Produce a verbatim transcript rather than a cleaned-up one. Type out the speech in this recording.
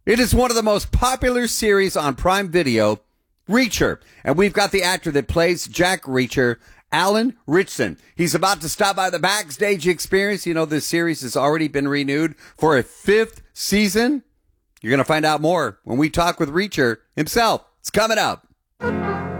It is one of the most popular series on Prime Video, Reacher. And we've got the actor that plays Jack Reacher, Alan Ritchson. He's about to stop by the Backstage Experience. You know, this series has already been renewed for a fifth season. You're going to find out more when we talk with Reacher himself. It's coming up.